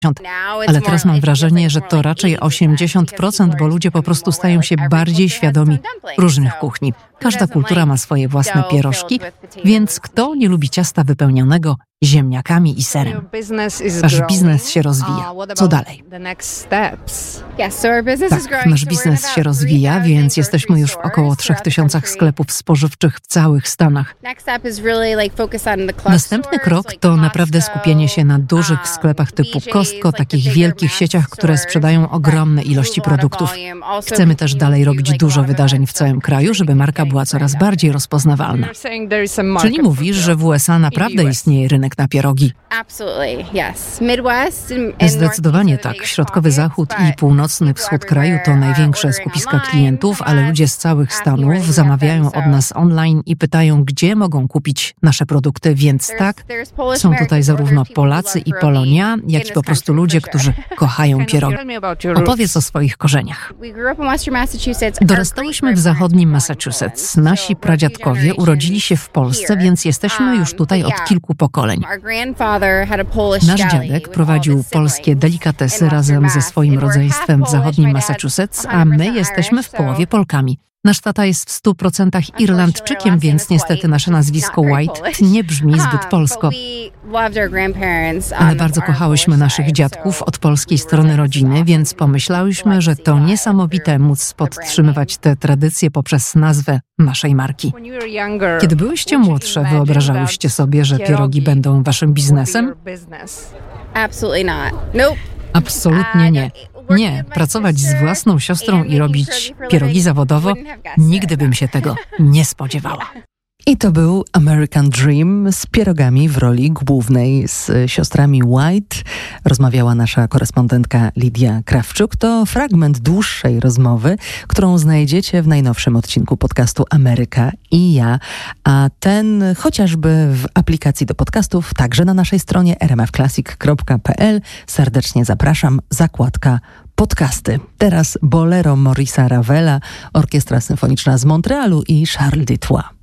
Ale teraz mam wrażenie, że to raczej 80%, bo ludzie po prostu stają się bardziej świadomi różnych kuchni. Każda kultura ma swoje własne pierożki, więc kto nie lubi ciasta wypełnionego ziemniakami i serem? Wasz biznes się rozwija. Co dalej? Tak, nasz biznes się rozwija, więc jesteśmy już w około 3000 sklepów spożywczych w całych Stanach. Następny krok to naprawdę skupienie się na dużych sklepach typu Costco, takich wielkich sieciach, które sprzedają ogromne ilości produktów. Chcemy też dalej robić dużo wydarzeń w całym kraju, żeby marka była coraz bardziej rozpoznawalna. Czyli mówisz, że w USA naprawdę istnieje rynek na pierogi? Zdecydowanie tak. Środkowy Zachód i północny wschód kraju to największe skupiska klientów, ale ludzie z całych Stanów zamawiają od nas online i pytają, gdzie mogą kupić nasze produkty, więc tak, są tutaj zarówno Polacy i Polonia, jak i po prostu ludzie, którzy kochają pierogi. Opowiedz o swoich korzeniach. Dorastałyśmy w zachodnim Massachusetts. Nasi pradziadkowie urodzili się w Polsce, więc jesteśmy już tutaj od kilku pokoleń. Nasz dziadek prowadził polskie delikatesy razem ze swoim rodzeństwem w zachodnim Massachusetts, a my jesteśmy w połowie Polkami. Nasz tata jest w 100% Irlandczykiem, więc niestety nasze nazwisko White nie brzmi zbyt polsko. Ale bardzo kochałyśmy naszych dziadków od polskiej strony rodziny, więc pomyślałyśmy, że to niesamowite móc podtrzymywać tę tradycję poprzez nazwę naszej marki. Kiedy byłyście młodsze, wyobrażałyście sobie, że pierogi będą waszym biznesem? Absolutnie nie. Nie, pracować z własną siostrą i robić pierogi zawodowo, nigdy bym się tego nie spodziewała. I to był American Dream z pierogami w roli głównej. Z siostrami White rozmawiała nasza korespondentka Lidia Krawczuk. To fragment dłuższej rozmowy, którą znajdziecie w najnowszym odcinku podcastu Ameryka i ja, a ten chociażby w aplikacji do podcastów, także na naszej stronie rmfclassic.pl. Serdecznie zapraszam, zakładka podcasty. Teraz Bolero Maurice'a Ravela, Orkiestra Symfoniczna z Montrealu i Charles Dutoit.